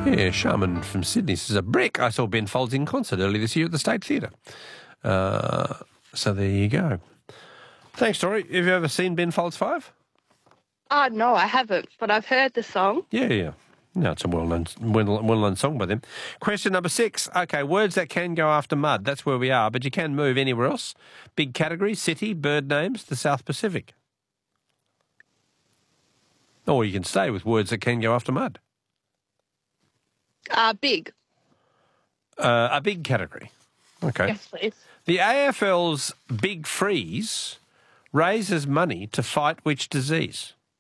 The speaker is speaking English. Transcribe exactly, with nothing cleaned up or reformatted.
Yeah, Shaman from Sydney says, a brick. I saw Ben Folds in concert earlier this year at the State Theatre. Uh, so there you go. Thanks, Tori. Have you ever seen Ben Folds Five? Oh, no, I haven't, but I've heard the song. Yeah, yeah. No, it's a well-known, well, well-known song by them. Question number six. Okay, words that can go after mud. That's where we are, but you can move anywhere else. Big category, city, bird names, the South Pacific. Or you can stay with words that can go after mud. Uh, big. Uh, a big category. Okay. Yes, please. The A F L's Big Freeze raises money to fight which disease?